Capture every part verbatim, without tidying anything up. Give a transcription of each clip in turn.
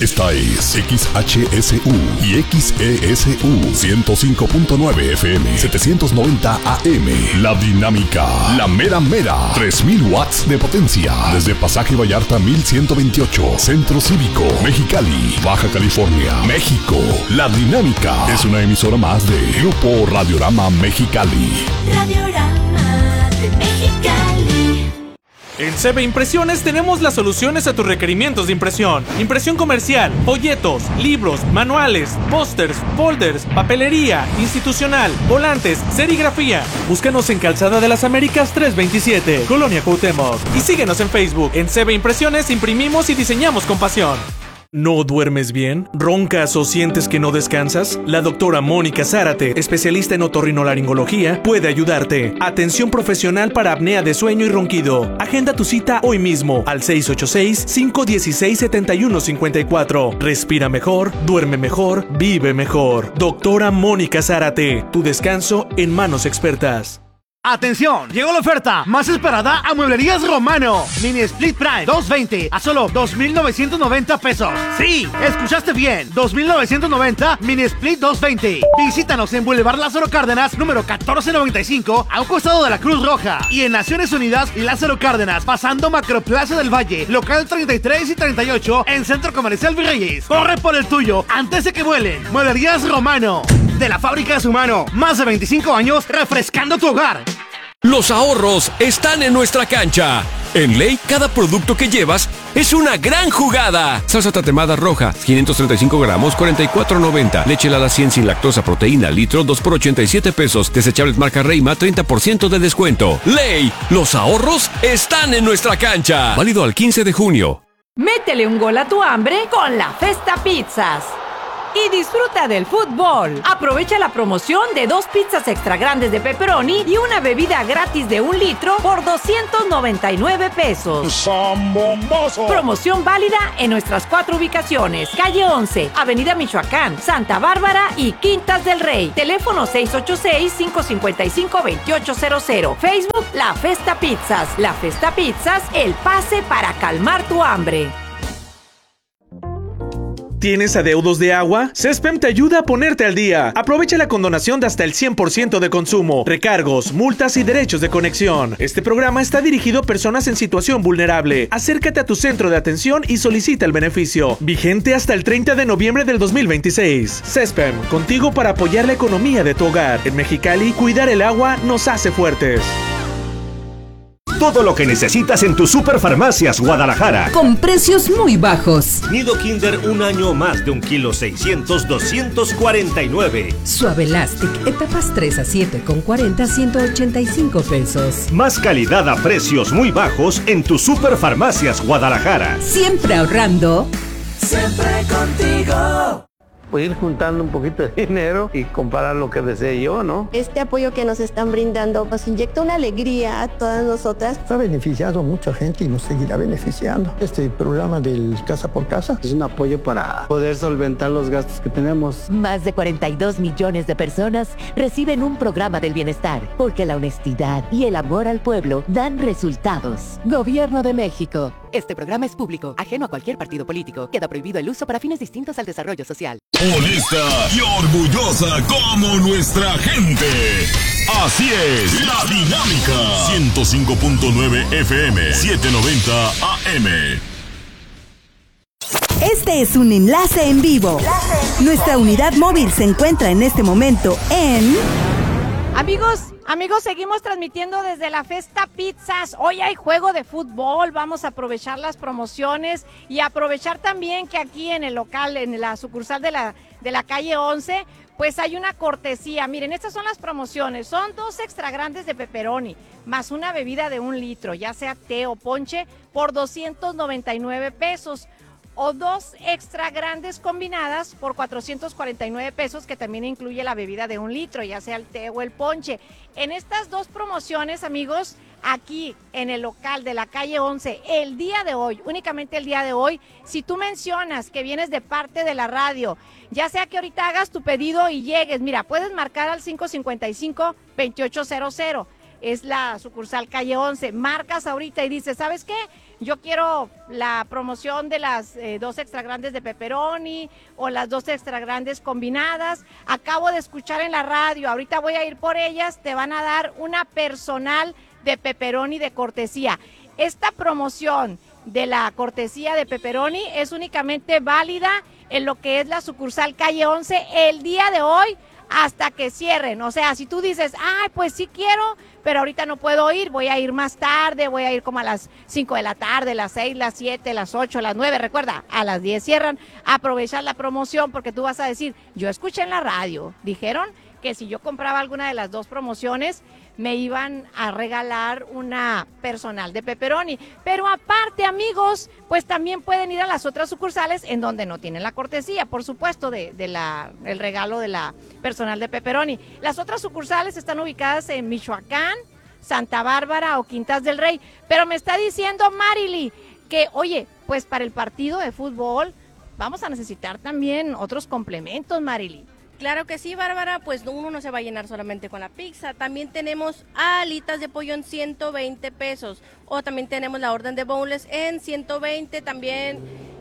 Esta es X H S U y X E S U ciento cinco punto nueve F M, setecientos noventa A M. La Dinámica, la mera mera, tres mil watts de potencia. Desde Pasaje Vallarta mil ciento veintiocho, Centro Cívico, Mexicali, Baja California, México. La Dinámica es una emisora más de Grupo Radiorama Mexicali. Radiorama de Mexicali. En C B Impresiones tenemos las soluciones a tus requerimientos de impresión. Impresión comercial, folletos, libros, manuales, pósters, folders, papelería, institucional, volantes, serigrafía. Búscanos en Calzada de las Américas trescientos veintisiete, Colonia Cuauhtémoc. Y síguenos en Facebook. En C B Impresiones imprimimos y diseñamos con pasión. ¿No duermes bien? ¿Roncas o sientes que no descansas? La doctora Mónica Zárate, especialista en otorrinolaringología, puede ayudarte. Atención profesional para apnea de sueño y ronquido. Agenda tu cita hoy mismo al seis ocho seis, cinco uno seis, siete uno cinco cuatro. Respira mejor, duerme mejor, vive mejor. Doctora Mónica Zárate, tu descanso en manos expertas. ¡Atención! Llegó la oferta más esperada a Mueblerías Romano. Mini Split Prime doscientos veinte a solo dos mil novecientos noventa pesos. Sí, escuchaste bien. dos mil novecientos noventa Mini Split doscientos veinte. Visítanos en Boulevard Lázaro Cárdenas, número catorce noventa y cinco, a un costado de la Cruz Roja. Y en Naciones Unidas y Lázaro Cárdenas, pasando Macroplaza del Valle, local treinta y tres y treinta y ocho, en Centro Comercial Virreyes. Corre por el tuyo antes de que vuelen. Mueblerías Romano. De la fábrica de su mano. Más de veinticinco años refrescando tu hogar. Los ahorros están en nuestra cancha. En Ley, cada producto que llevas es una gran jugada. Salsa tatemada roja, quinientos treinta y cinco gramos, cuarenta y cuatro noventa. Leche helada cien sin lactosa, proteína, litro, dos por ochenta y siete pesos. Desechables marca Reima, treinta por ciento de descuento. Ley, los ahorros están en nuestra cancha. Válido al quince de junio. Métele un gol a tu hambre con la Festa Pizzas. Y disfruta del fútbol. Aprovecha la promoción de dos pizzas extra grandes de pepperoni y una bebida gratis de un litro por doscientos noventa y nueve pesos. ¡Zambombazo! Promoción válida en nuestras cuatro ubicaciones: Calle once, Avenida Michoacán, Santa Bárbara y Quintas del Rey. Teléfono seis ocho seis, cinco cinco cinco, dos ocho cero cero. Facebook La Festa Pizzas. La Festa Pizzas, el pase para calmar tu hambre. ¿Tienes adeudos de agua? Cespem te ayuda a ponerte al día. Aprovecha la condonación de hasta el cien por ciento de consumo, recargos, multas y derechos de conexión. Este programa está dirigido a personas en situación vulnerable. Acércate a tu centro de atención y solicita el beneficio. Vigente hasta el treinta de noviembre del dos mil veintiséis. Cespem, contigo para apoyar la economía de tu hogar. En Mexicali, cuidar el agua nos hace fuertes. Todo lo que necesitas en tus Superfarmacias Guadalajara. Con precios muy bajos. Nido Kinder un año más de un kilo seiscientos, doscientos cuarenta y nueve. Suave Elastic, etapas tres a siete con cuarenta, ciento ochenta y cinco pesos. Más calidad a precios muy bajos en tus Superfarmacias Guadalajara. Siempre ahorrando. Siempre contigo. Pues ir juntando un poquito de dinero y comprar lo que desee yo, ¿no? Este apoyo que nos están brindando nos inyecta una alegría a todas nosotras. Ha beneficiado a mucha gente y nos seguirá beneficiando. Este programa del Casa por Casa es un apoyo para poder solventar los gastos que tenemos. Más de cuarenta y dos millones de personas reciben un programa del bienestar, porque la honestidad y el amor al pueblo dan resultados. Gobierno de México. Este programa es público, ajeno a cualquier partido político. Queda prohibido el uso para fines distintos al desarrollo social. Honesta y orgullosa como nuestra gente. Así es, La Dinámica. ciento cinco punto nueve F M, setecientos noventa A M. Este es un enlace en vivo. Nuestra unidad móvil se encuentra en este momento en... Amigos, amigos, seguimos transmitiendo desde la Festa Pizzas. Hoy hay juego de fútbol, vamos a aprovechar las promociones y aprovechar también que aquí en el local, en la sucursal de la, de la calle once, pues hay una cortesía. Miren, estas son las promociones, son dos extra grandes de pepperoni, más una bebida de un litro, ya sea té o ponche, por doscientos noventa y nueve pesos. O dos extra grandes combinadas por cuatrocientos cuarenta y nueve pesos, que también incluye la bebida de un litro, ya sea el té o el ponche. En estas dos promociones, amigos, aquí en el local de la calle once, el día de hoy, únicamente el día de hoy, si tú mencionas que vienes de parte de la radio, ya sea que ahorita hagas tu pedido y llegues, mira, puedes marcar al cinco cinco cinco, dos ocho cero cero, es la sucursal calle once, marcas ahorita y dices, ¿sabes qué? yo quiero la promoción de las eh, dos extra grandes de pepperoni o las dos extra grandes combinadas. Acabo de escuchar en la radio, ahorita voy a ir por ellas, te van a dar una personal de pepperoni de cortesía. Esta promoción de la cortesía de pepperoni es únicamente válida en lo que es la sucursal calle once el día de hoy hasta que cierren. O sea, si tú dices, ay, pues sí quiero, pero ahorita no puedo ir, voy a ir más tarde, voy a ir como a las cinco de la tarde, las seis, las siete, las ocho, las nueve, recuerda, a las diez cierran, aprovechar la promoción porque tú vas a decir, yo escuché en la radio, dijeron que si yo compraba alguna de las dos promociones, me iban a regalar una personal de pepperoni. Pero aparte, amigos, pues también pueden ir a las otras sucursales en donde no tienen la cortesía, por supuesto, de, de la, el regalo de la personal de pepperoni. Las otras sucursales están ubicadas en Michoacán, Santa Bárbara o Quintas del Rey. Pero me está diciendo Marily que, oye, pues para el partido de fútbol vamos a necesitar también otros complementos, Marily. Claro que sí, Bárbara, pues uno no se va a llenar solamente con la pizza. También tenemos alitas de pollo en ciento veinte pesos. O también tenemos la orden de boneless en ciento veinte. También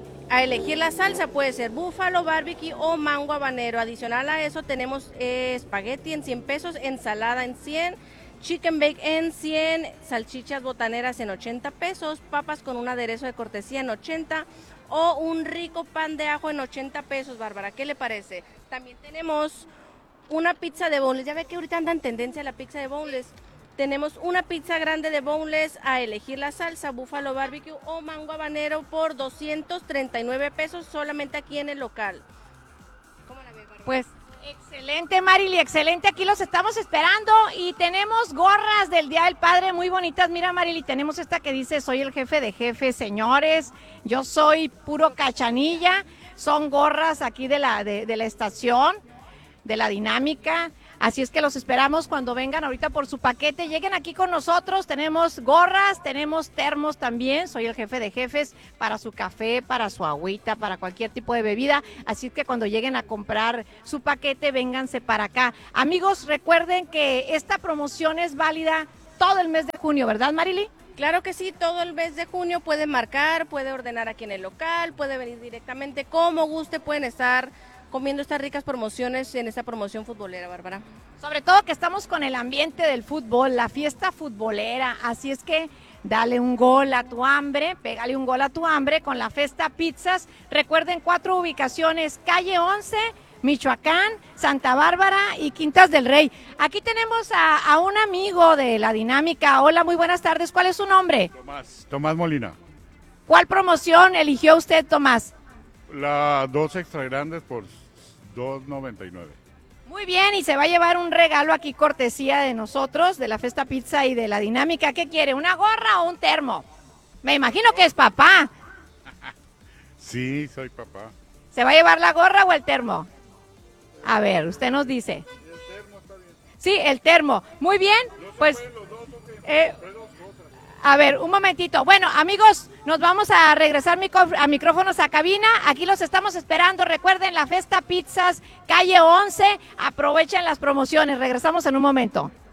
a elegir la salsa puede ser búfalo, barbecue o mango habanero. Adicional a eso tenemos eh, espagueti en cien pesos, ensalada en cien, chicken bake en cien, salchichas botaneras en ochenta pesos, papas con un aderezo de cortesía en ochenta o un rico pan de ajo en ochenta pesos, Bárbara. ¿Qué le parece? También tenemos una pizza de boneless. Ya ve que ahorita anda en tendencia la pizza de boneless. Tenemos una pizza grande de boneless a elegir la salsa, búfalo barbecue o mango habanero por doscientos treinta y nueve pesos solamente aquí en el local. ¿Cómo la ves, Bárbara? Pues excelente, Marily, excelente. Aquí los estamos esperando y tenemos gorras del Día del Padre muy bonitas. Mira, Marily, tenemos esta que dice, soy el jefe de jefes, señores. Yo soy puro cachanilla. Son gorras aquí de la, de, de la estación, de la dinámica. Así es que los esperamos cuando vengan ahorita por su paquete. Lleguen aquí con nosotros. Tenemos gorras, tenemos termos también. Soy el jefe de jefes para su café, para su agüita, para cualquier tipo de bebida. Así es que cuando lleguen a comprar su paquete, vénganse para acá. Amigos, recuerden que esta promoción es válida todo el mes de junio, ¿verdad, Marily? Claro que sí, todo el mes de junio puede marcar, puede ordenar aquí en el local, puede venir directamente como guste, pueden estar comiendo estas ricas promociones en esta promoción futbolera, Bárbara. Sobre todo que estamos con el ambiente del fútbol, la fiesta futbolera, así es que dale un gol a tu hambre, pégale un gol a tu hambre con la Festa Pizzas. Recuerden, cuatro ubicaciones, calle once, Michoacán, Santa Bárbara y Quintas del Rey. Aquí tenemos a, a un amigo de la dinámica. Hola, muy buenas tardes. ¿Cuál es su nombre? Tomás, Tomás Molina. ¿Cuál promoción eligió usted, Tomás? La dos extra grandes por dos noventa y nueve. Muy bien, y se va a llevar un regalo aquí cortesía de nosotros, de la Festa Pizza y de la dinámica. ¿Qué quiere, una gorra o un termo? Me imagino que es papá. Sí, soy papá. ¿Se va a llevar la gorra o el termo? A ver, usted nos dice. El termo está bien. Sí, el termo. Muy bien, pues... Eh, a ver, un momentito. Bueno, amigos, nos vamos a regresar micro, a micrófonos a cabina. Aquí los estamos esperando. Recuerden, la Festa Pizzas, calle once. Aprovechen las promociones. Regresamos en un momento.